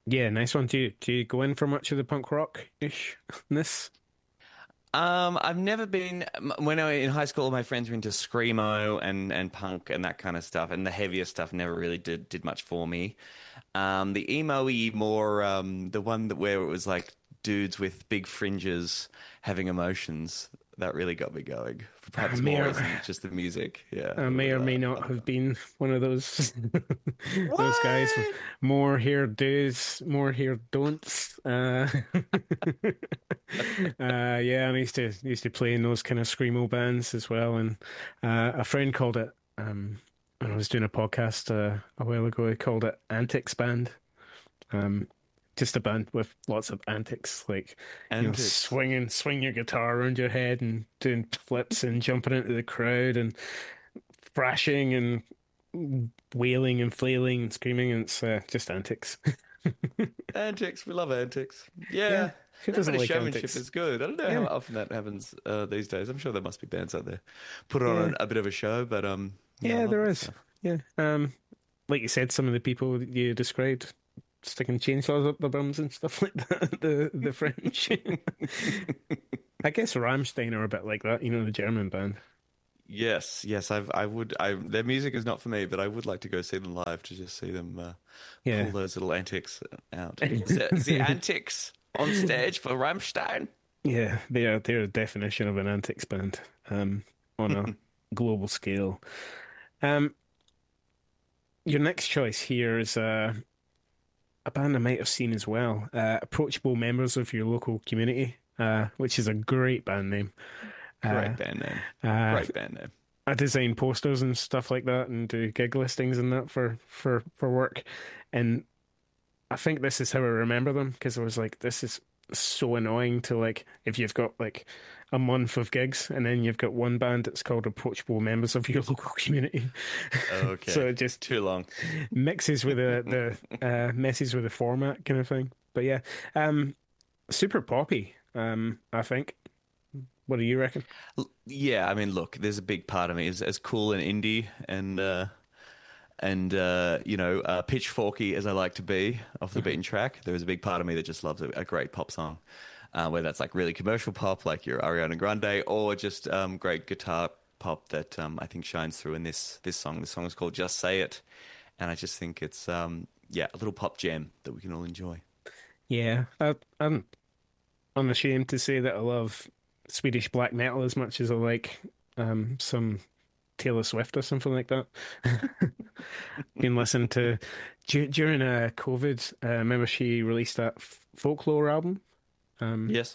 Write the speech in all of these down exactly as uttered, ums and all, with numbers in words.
Yeah, nice one. Do you, do you go in for much of the punk rock-ish-ness? Um, I've never been m- when I was in high school, all my friends were into screamo and and punk and that kind of stuff, and the heavier stuff never really did did much for me. Um, the emo-y more um the one that where it was like dudes with big fringes having emotions that really got me going. I Perhaps may more or, isn't just the music. Yeah, a I little may bit or of may that. not I don't have know. been one of those those guys with What? more hair do's, more hair don'ts. Uh, uh, yeah, I used to used to play in those kind of screamo bands as well, and uh, a friend called it. Um, when I was doing a podcast uh, a while ago, he called it Antics Band. Um, just a band with lots of antics, like, you know, Antics. swinging, swing your guitar around your head and doing flips and jumping into the crowd and thrashing and wailing and flailing and screaming. And it's uh, just antics. Antics. We love antics. Yeah, Yeah. who A little doesn't bit of like showmanship antics? is good. I don't know how Yeah, often that happens uh, these days. I'm sure there must be bands out there put yeah, on a bit of a show, but um, yeah, I yeah, love there that is. stuff. Yeah. Um, like you said, some of the people that you described sticking chainsaws up their bums and stuff like that. The the French. I guess Rammstein are a bit like that, you know, the German band. Yes, yes, I've I would I their music is not for me, but I would like to go see them live to just see them uh, pull Yeah. those little antics out. The the antics on stage for Rammstein. Yeah, they are they're a definition of an antics band, um, on a global scale. Um, your next choice here is uh, a band I might have seen as well. Uh, Approachable Members of Your Local Community, uh, which is a great band name. Uh, Great band name. uh, Great band name. I design posters and stuff like that and do gig listings and that for for for work. And I think this is how I remember them because I was like, this is so annoying to like if you've got like a month of gigs and then you've got one band that's called Approachable Members of Your Local Community. So Okay, it just too long. mixes with the the uh messes with the format kind of thing. But yeah, um super poppy, um, I think. What do you reckon? L- Yeah, I mean, look, there's a big part of me as as cool and indie and uh and uh you know uh pitchforky as I like to be off the beaten track. There is a big part of me that just loves a, a great pop song. Uh, whether that's like really commercial pop like your Ariana Grande or just um great guitar pop that um I think shines through in this this song. This song is called Just Say It, and I just think it's um yeah, a little pop gem that we can all enjoy. Yeah, I, I'm unashamed to say that I love Swedish black metal as much as I like um some Taylor Swift or something like that. Been listening to dur during uh, COVID. Uh, remember she released that F Folklore album. Um, Yes.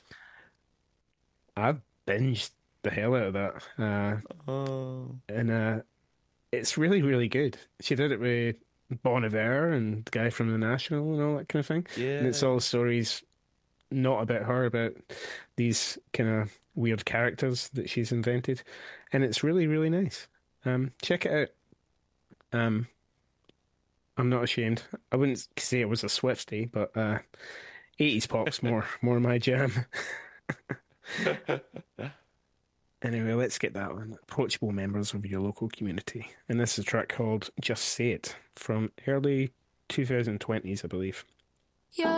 I binged the hell out of that, uh, Oh. and uh, it's really, really good. She did it with Bon Iver and the guy from The National and all that kind of thing. And it's Yeah. all stories not about her, about these kind of weird characters that she's invented, and it's really, really nice. Um, check it out. Um, I'm not ashamed. I wouldn't say it was a Swiftie, but uh, eighties pop's more more my jam. Anyway, let's get that one. Approachable members of your local community. And this is a track called Just Say It from early twenty twenties, I believe.